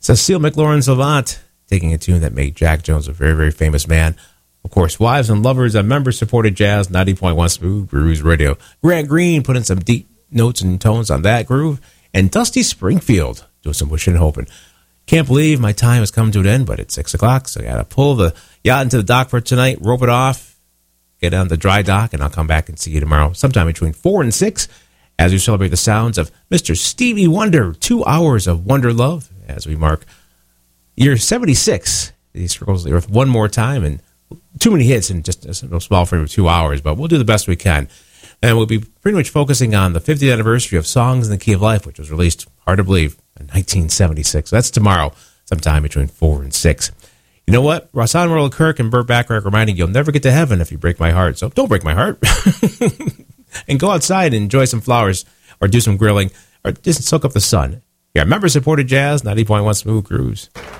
Cecile McLaurin Salvant taking a tune that made Jack Jones a very, very famous man. Of course, Wives and Lovers on member-supported jazz, 90.1 Smooth Grooves Radio. Grant Green put in some deep notes and tones on that groove. And Dusty Springfield doing some wishing and hoping. Can't believe my time has come to an end, but it's 6 o'clock, so I got to pull the yacht into the dock for tonight, rope it off, get on the dry dock, and I'll come back and see you tomorrow sometime between 4 and 6 as we celebrate the sounds of Mr. Stevie Wonder, 2 hours of Wonder Love as we mark year 76. He circles the earth one more time, and too many hits in just a small frame of 2 hours, but we'll do the best we can. And we'll be pretty much focusing on the 50th anniversary of Songs in the Key of Life, which was released, hard to believe, in 1976. So that's tomorrow, sometime between 4 and 6. You know what? Rahsaan Royal-Kirk and Burt Bacharach reminding you'll never get to heaven if you break my heart. So don't break my heart. And go outside and enjoy some flowers or do some grilling or just soak up the sun. Yeah, member-supported jazz, 90.1 Smooth Grooves.